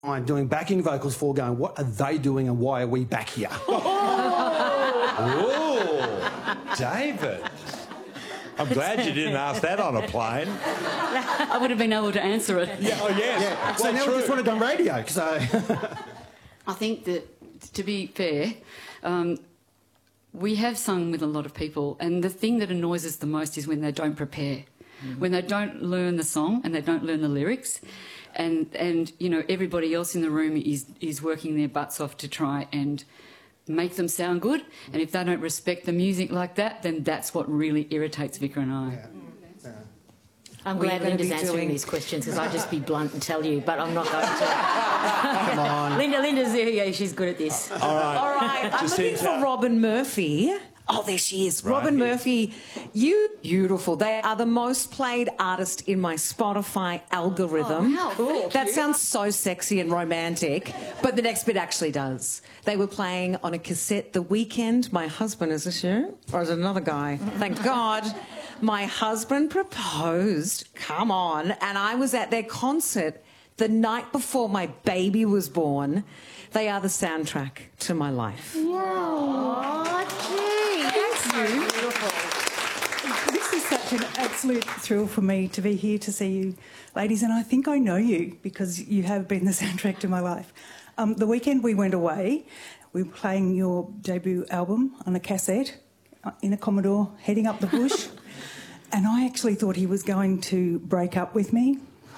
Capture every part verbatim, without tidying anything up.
I'm doing backing vocals for going, what are they doing and why are we back here? Oh, David. I'm glad you didn't ask that on a plane. I would have been able to answer it. Yeah, oh, yes. Yeah. Well, So now true. we just want to do radio. So I think that, to be fair, um, we have sung with a lot of people, and the thing that annoys us the most is when they don't prepare, mm-hmm. when they don't learn the song and they don't learn the lyrics, and and you know everybody else in the room is is working their butts off to try and make them sound good, and if they don't respect the music like that, then that's what really irritates Vicar and I. yeah. Yeah. I'm We're glad gonna Linda's be answering doing- these questions because I'd just be blunt and tell you, but I'm not going to. Come on. Linda, Linda's there, yeah, she's good at this. All right. All right, I'm Just looking into- for Robin Murphy. Oh, there she is. Right Robin here. Murphy, you beautiful. They are the most played artist in my Spotify algorithm. Oh, wow, cool. That sounds so sexy and romantic, but the next bit actually does. They were playing on a cassette the weekend. My husband, is this you? Or is it another guy? Thank God. My husband proposed. Come on. And I was at their concert the night before my baby was born. They are the soundtrack to my life. Oh, gee, that's beautiful. This is such an absolute thrill for me to be here to see you, ladies, and I think I know you because you have been the soundtrack to my life. Um, the weekend we went away, we were playing your debut album on a cassette uh, in a Commodore, heading up the bush, and I actually thought he was going to break up with me.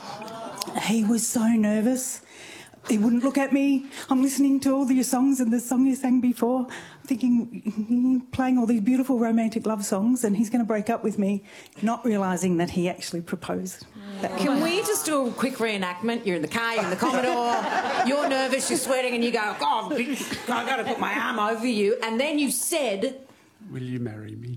He was so nervous. He wouldn't look at me. I'm listening to all your songs and the song you sang before, thinking, playing all these beautiful romantic love songs, and he's going to break up with me, not realising that he actually proposed. That Can we just do a quick reenactment? You're in the car, you're in the Commodore, you're nervous, you're sweating, and you go, God, I've got to put my arm over you. And then you said, Will you marry me?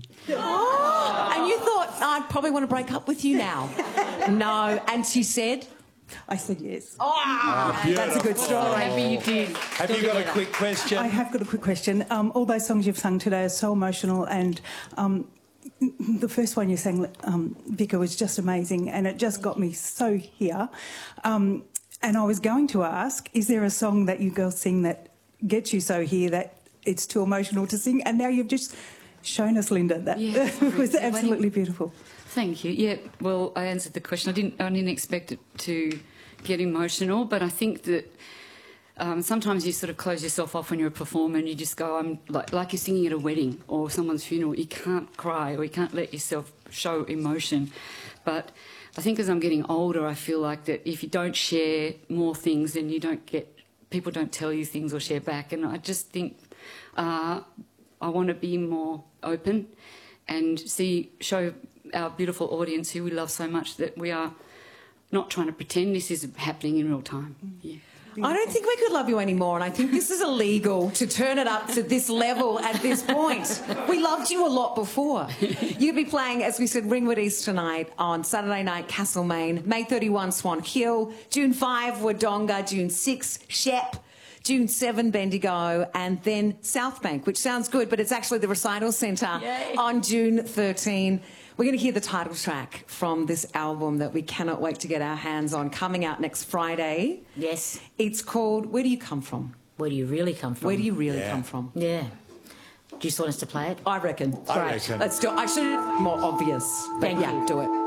oh, and you thought, I probably want to break up with you now. No. And she said, I said yes. oh, that's a good story. Happy you did. Have you got a quick question? I have got a quick question. Um, all those songs you've sung today are so emotional, and um, the first one you sang, um, Vicar, was just amazing, and it just got me so here. Um, and I was going to ask, is there a song that you girls sing that gets you so here that it's too emotional to sing? And now you've just shown us, Linda, that Yeah, was yeah, absolutely beautiful. Thank you. Yeah, well, I answered the question. I didn't, I didn't expect it to get emotional, but I think that um, sometimes you sort of close yourself off when you're a performer and you just go, I'm like, like you're singing at a wedding or someone's funeral. You can't cry or you can't let yourself show emotion. But I think as I'm getting older, I feel like that if you don't share more things, then you don't get, people don't tell you things or share back. And I just think uh, I want to be more open and see, show our beautiful audience who we love so much that we are not trying to pretend this is happening in real time. Yeah. I don't think we could love you anymore, and I think this is illegal to turn it up to this level at this point. We loved you a lot before. You'll be playing, as we said, Ringwood East tonight, on Saturday night, Castlemaine, May thirty-first, Swan Hill, June fifth, Wodonga, June sixth, Shep, June seventh, Bendigo, and then Southbank, which sounds good, but it's actually the Recital Centre on June thirteenth. We're going to hear the title track from this album that we cannot wait to get our hands on, coming out next Friday. Yes. It's called Where Do You Come From? Where do you really come from? Where do you really Yeah. come from? Yeah. Do you just want us to play it? I reckon. I Great. reckon. Let's do it. I should have more obvious. But Thank yeah, you. do it.